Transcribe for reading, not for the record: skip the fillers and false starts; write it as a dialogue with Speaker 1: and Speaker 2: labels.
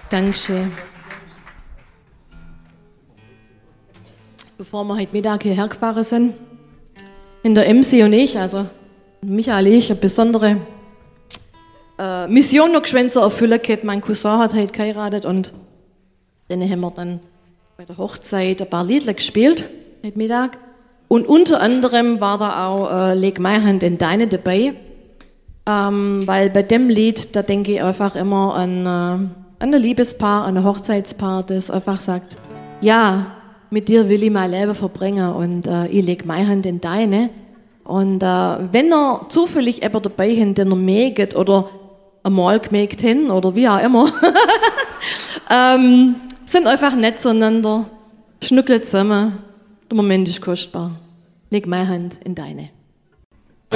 Speaker 1: Dankeschön. Bevor wir heute Mittag hierher gefahren sind, in der MC und ich, also Michael und ich, eine besondere Mission noch geschwind zu erfüllen gehabt. Mein Cousin hat heute geheiratet und dann haben wir dann bei der Hochzeit ein paar Lieder gespielt, heute Mittag. Und unter anderem war da auch Leg meine Hand in deine dabei, weil bei dem Lied, da denke ich einfach immer an ein Liebespaar, an ein Hochzeitspaar, das einfach sagt, ja, mit dir will ich mein Leben verbringen und ich leg meine Hand in deine. Und wenn ihr zufällig jemand dabei habt, den ihr mögt oder einmal gemägt habt oder wie auch immer, sind einfach nett zueinander, schnuckelt zusammen, der Moment ist kostbar. Leg meine Hand in deine.